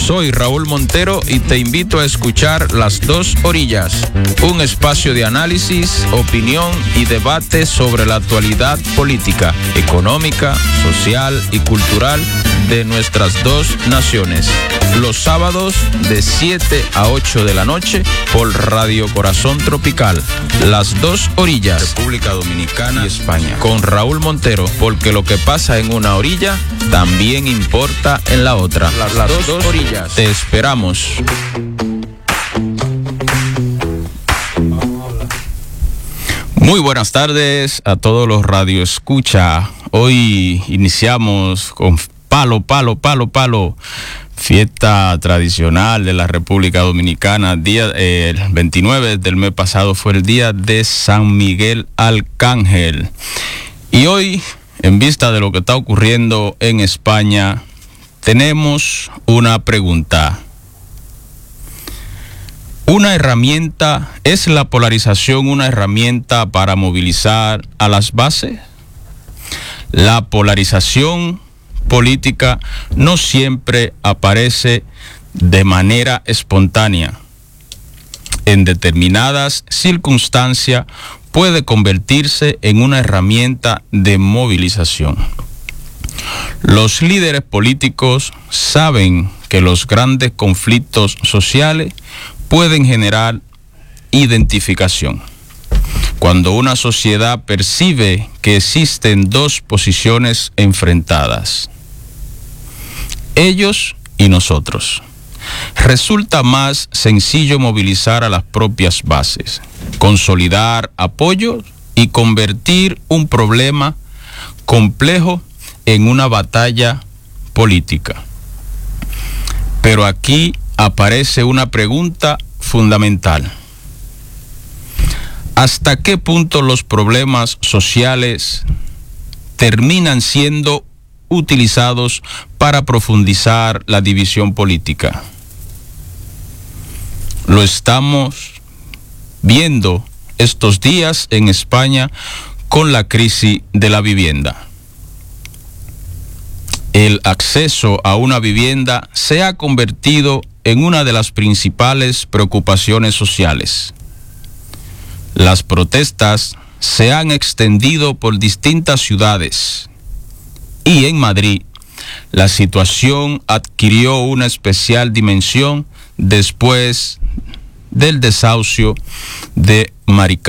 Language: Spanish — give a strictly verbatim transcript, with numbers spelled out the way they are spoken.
Soy Raúl Montero y te invito a escuchar Las Dos Orillas, un espacio de análisis, opinión y debate sobre la actualidad política, económica, social y cultural de nuestras dos naciones. Los sábados de siete a ocho de la noche por Radio Corazón Tropical. Las Dos Orillas, República Dominicana y España. Con Raúl Montero, porque lo que pasa en una orilla también importa en la otra. Las, Las dos, dos orillas. Te esperamos. Muy buenas tardes a todos los radioescucha. Hoy iniciamos con palo, palo, palo, palo. Fiesta tradicional de la República Dominicana. Día, eh, el veintinueve del mes pasado fue el día de San Miguel Arcángel. Y hoy, en vista de lo que está ocurriendo en España, tenemos una pregunta. ¿Una herramienta, es la polarización una herramienta para movilizar a las bases? La polarización política no siempre aparece de manera espontánea. En determinadas circunstancias puede convertirse en una herramienta de movilización. Los líderes políticos saben que los grandes conflictos sociales pueden generar identificación. Cuando una sociedad percibe que existen dos posiciones enfrentadas, ellos y nosotros, resulta más sencillo movilizar a las propias bases, consolidar apoyos y convertir un problema complejo en una batalla política. Pero aquí aparece una pregunta fundamental. ¿Hasta qué punto los problemas sociales terminan siendo utilizados para profundizar la división política? Lo estamos viendo estos días en España con la crisis de la vivienda. El acceso a una vivienda se ha convertido en una de las principales preocupaciones sociales. Las protestas se han extendido por distintas ciudades y en Madrid la situación adquirió una especial dimensión después del desahucio de Maricá.